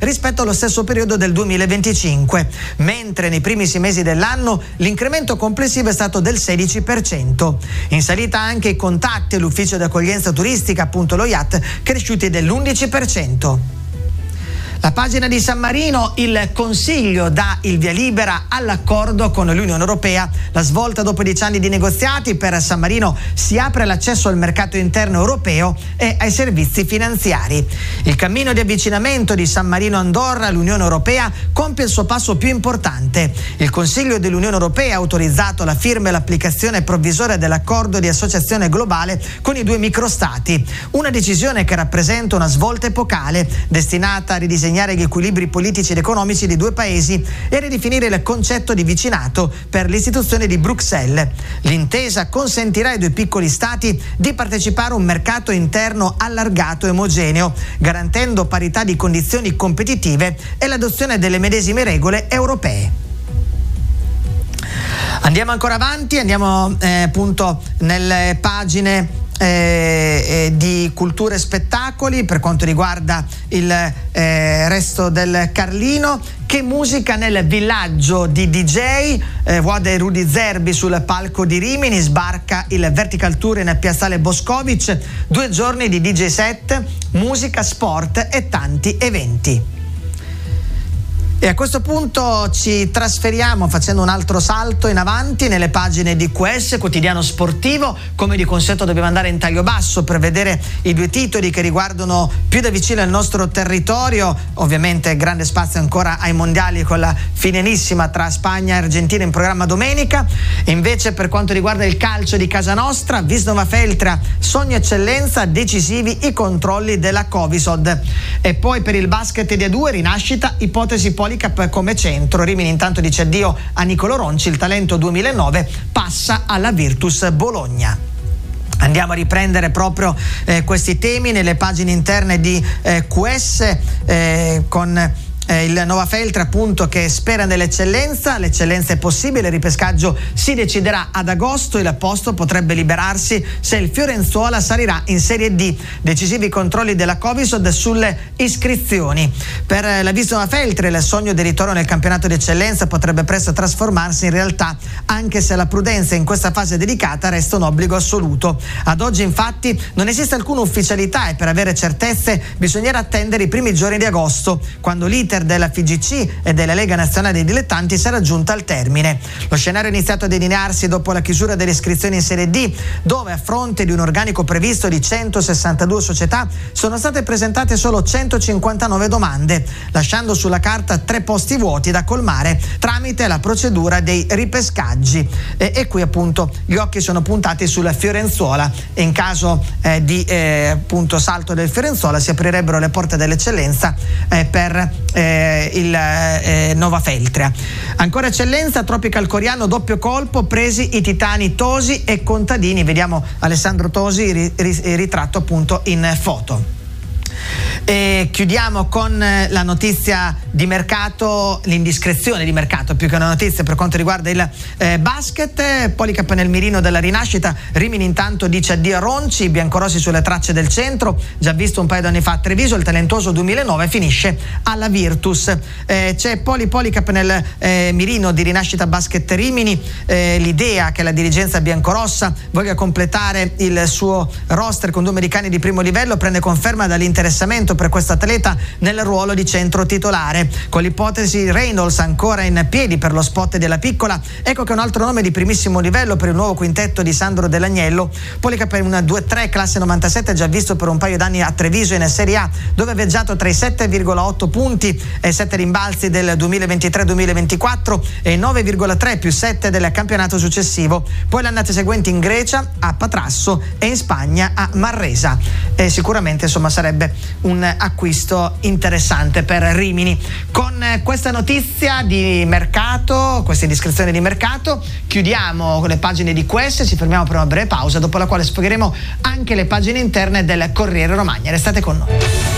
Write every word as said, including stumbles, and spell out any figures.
rispetto allo stesso periodo del duemilaventicinque, mentre nei primi sei mesi dell'anno l'incremento complessivo è stato del sedici per cento. In salita anche i contatti all'ufficio di accoglienza turistica, appunto lo I A T, cresciuti dell'undici per cento. La pagina di San Marino, il Consiglio dà il via libera all'accordo con l'Unione Europea. La svolta dopo dieci anni di negoziati, per San Marino si apre l'accesso al mercato interno europeo e ai servizi finanziari. Il cammino di avvicinamento di San Marino Andorra all'Unione Europea compie il suo passo più importante. Il Consiglio dell'Unione Europea ha autorizzato la firma e l'applicazione provvisoria dell'accordo di associazione globale con i due microstati. Una decisione che rappresenta una svolta epocale destinata a ridisegnare gli equilibri politici ed economici dei due paesi e ridefinire il concetto di vicinato per l'istituzione di Bruxelles. L'intesa consentirà ai due piccoli stati di partecipare a un mercato interno allargato e omogeneo, garantendo parità di condizioni competitive e l'adozione delle medesime regole europee. Andiamo ancora avanti, andiamo eh, appunto nelle pagine Eh, eh, di cultura e spettacoli. Per quanto riguarda il eh, resto del Carlino, che musica nel villaggio di D J, eh, Wade Rudy Zerbi sul palco di Rimini, sbarca il Vertical Tour in Piazzale Boscovic, due giorni di D J set, musica, sport e tanti eventi. E a questo punto ci trasferiamo facendo un altro salto in avanti nelle pagine di Q S, quotidiano sportivo. Come di consueto dobbiamo andare in taglio basso per vedere i due titoli che riguardano più da vicino il nostro territorio. Ovviamente grande spazio ancora ai mondiali con la finalissima tra Spagna e Argentina in programma domenica. Invece per quanto riguarda il calcio di casa nostra, Visnova Feltria, sogno eccellenza, decisivi i controlli della Covisod. E poi per il basket di A due, rinascita, ipotesi Policap come centro. Rimini intanto dice addio a Nicolo Ronci, il talento duemilanove passa alla Virtus Bologna. Andiamo a riprendere proprio eh, questi temi nelle pagine interne di eh, Q S eh, con Eh, il Nova Feltria appunto che spera nell'eccellenza. L'eccellenza è possibile, il ripescaggio si deciderà ad agosto, il posto potrebbe liberarsi se il Fiorenzuola salirà in Serie D. Decisivi controlli della Covisod sulle iscrizioni. Per eh, la Visnova Feltria il sogno del ritorno nel campionato d'eccellenza potrebbe presto trasformarsi in realtà, anche se la prudenza in questa fase delicata resta un obbligo assoluto. Ad oggi infatti non esiste alcuna ufficialità e per avere certezze bisognerà attendere i primi giorni di agosto, quando l'iter della F G C e della Lega Nazionale dei Dilettanti sarà giunta al termine. Lo scenario è iniziato a delinearsi dopo la chiusura delle iscrizioni in Serie D, dove a fronte di un organico previsto di centosessantadue società sono state presentate solo centocinquantanove domande, lasciando sulla carta tre posti vuoti da colmare tramite la procedura dei ripescaggi. E, e qui appunto gli occhi sono puntati sulla Fiorenzuola e in caso eh, di eh, appunto salto del Fiorenzuola si aprirebbero le porte dell'eccellenza eh, per eh, il eh, Nova Feltria. Ancora eccellenza, Tropical Coriano, doppio colpo, presi i titani Tosi e Contadini. Vediamo Alessandro Tosi ri, ri, ritratto appunto in foto. E chiudiamo con la notizia di mercato, l'indiscrezione di mercato più che una notizia per quanto riguarda il eh, basket. Policap nel mirino della rinascita, Rimini intanto dice addio a Ronci, i biancorossi sulle tracce del centro, già visto un paio di anni fa a Treviso, il talentuoso duemilanove finisce alla Virtus. Eh, c'è Poli Policap nel eh, mirino di Rinascita Basket Rimini, eh, l'idea che la dirigenza biancorossa voglia completare il suo roster con due americani di primo livello prende conferma dall'interessamento per questo atleta nel ruolo di centro titolare. Con l'ipotesi Reynolds ancora in piedi per lo spot della piccola, ecco che un altro nome di primissimo livello per il nuovo quintetto di Sandro Dell'Agnello. Policap per una due tre classe novantasette, già visto per un paio d'anni a Treviso in Serie A, dove ha viaggiato tra i sette virgola otto punti e sette rimbalzi del duemilaventitré duemilaventiquattro e nove virgola tre più sette del campionato successivo. Poi le annate seguenti in Grecia, a Patrasso, e in Spagna, a Marresa. E sicuramente insomma sarebbe un acquisto interessante per Rimini. Con questa notizia di mercato, questa indiscrezione di mercato, chiudiamo le pagine di Q S, ci fermiamo per una breve pausa, dopo la quale sfogheremo anche le pagine interne del Corriere Romagna. Restate con noi.